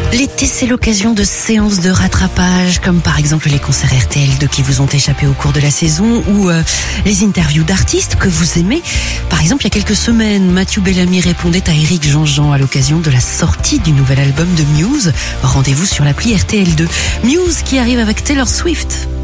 L'été, c'est l'occasion de séances de rattrapage, comme par exemple les concerts RTL2 qui vous ont échappé au cours de la saison, ou les interviews d'artistes que vous aimez. Par exemple, il y a quelques semaines, Mathieu Bellamy répondait à Éric Jean-Jean à l'occasion de la sortie du nouvel album de Muse. Rendez-vous sur l'appli RTL2. Muse qui arrive avec Taylor Swift.